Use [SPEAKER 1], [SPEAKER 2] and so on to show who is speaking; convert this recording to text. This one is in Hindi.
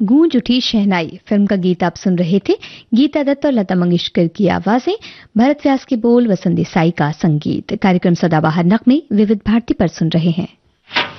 [SPEAKER 1] गूंज उठी शहनाई फिल्म का गीत आप सुन रहे थे। गीता दत्त और लता मंगेशकर की आवाजें, भरत व्यास के बोल, वसंत देसाई का संगीत। कार्यक्रम सदाबहार नगमे विविध भारती पर सुन रहे हैं।